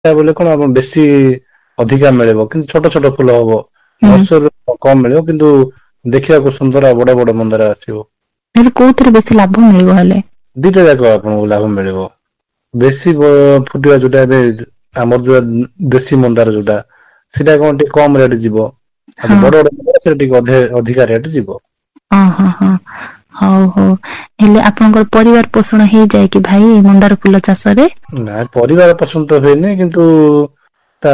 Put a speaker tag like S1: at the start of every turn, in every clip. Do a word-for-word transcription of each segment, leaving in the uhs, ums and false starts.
S1: बोले कौन आप बेसी अधिका मिले कि छोट छोट फुल हम नर्सरी कम मिले कि देखा सुंदर बड़ बड़ मंदार आसो
S2: बेसी लाभ मिले
S1: दीटा जाक आपको लाभ मिले बेसी फुटिया जोटा आमर जो देशी मंदार जोटा सीटा कौन कम रेट जीव बड़ बड़ अधिका रेट जीव
S2: हौ हौ हेले आपनकर परिवार पोषण हे जाय कि भाई मंदार फूल चाष रे
S1: ना परिवार पोषण तो हेने किंतु तार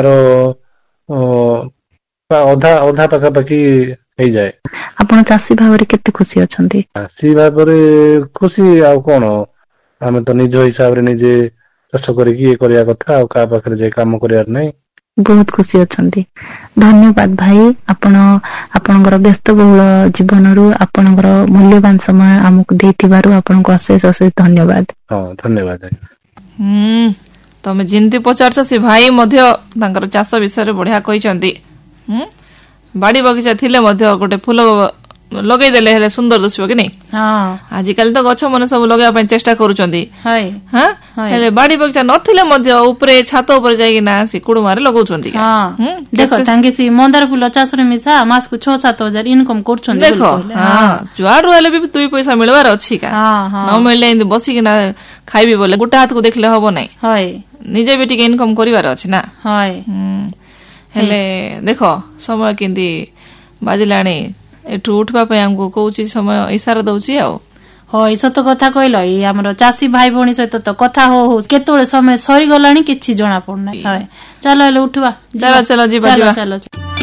S1: अधा अधा पाखा पाखी हे जाय
S2: आपण चाषी भाव रे केते खुशी अछंती
S1: चाषी भाव रे खुशी आ कोन आमे तो निज हिसाब रे निजे चाष करिकि करिया कथा आ का पाखरे जे काम करियार नै
S2: बहुत खुशी अछंती धन्यवाद भाई आपण आपनकर व्यस्त बहुल जीवन रु आपनकर मूल्यवान समय हमकु देथिबारु आपनको अशेष अशेष धन्यवाद
S1: हां धन्यवाद
S3: हम्म तमे जिंती पचारछ से भाई मध्य तांकर चाष विषय रे बढ़िया कहिसंती हम्म बाड़ी बगीचा थिले मध्य गोटे फूल लगे देले हेले सुंदर दिसबो कि नै हां आज काल तो गछ मन सब लगे अपन चेष्टा करूचंती हाय हां हेले बाड़ी बगीचा नथिले मध्य ऊपरे छात ऊपर जाई ना से कुडु मारे लगौचंती
S4: हां देखो तांगे सी मंदार फूल चाष रे मिसा मास को छह सात हजार इनकम करछंती
S3: देखो हां जुआडू हेले भी दुई पैसा मिलवार अछि का हां न मिलले इन बसी कि ना खाइबी बोले गोटा हाथ को देखले हबो नै हाय निजे भी टिके इनकम करिवार अछि ना हाय हेले देखो समय किंदी बाजिलाणी एठू उठवा पे हमको कोची समय इशारा दउची आ
S4: होय सत कथा कहलो ई हमरो चासी भाई भणी सहित तो कथा हो हो केतोळे समय सरी गलाणी किछि जणा पड़ना हाय चलो ले उठवा
S3: चलो चलो जीवा जीवा
S4: चलो